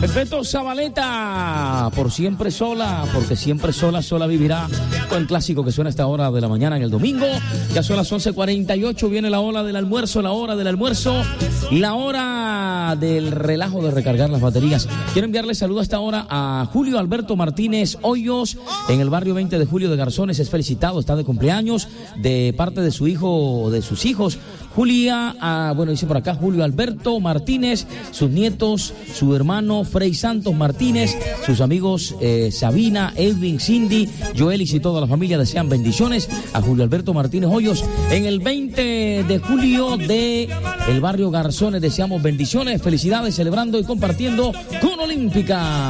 Beto Zabaleta, por siempre sola, porque siempre sola, sola vivirá. Con el clásico que suena a esta hora de la mañana en el domingo. Ya son las 11:48, viene la hora del almuerzo, la hora del almuerzo, la hora del relajo de recargar las baterías. Quiero enviarle saludo a esta hora a Julio Alberto Martínez Hoyos, en el barrio 20 de Julio de Garzones. Es felicitado, está de cumpleaños, de parte de su hijo, de sus hijos. Julia, dice por acá Julio Alberto Martínez, sus nietos, su hermano Frei Santos Martínez, sus amigos Sabina, Edwin, Cindy, Joelis y toda la familia desean bendiciones a Julio Alberto Martínez Hoyos. En el 20 de julio de el barrio Garzones deseamos bendiciones, felicidades, celebrando y compartiendo con Olímpica.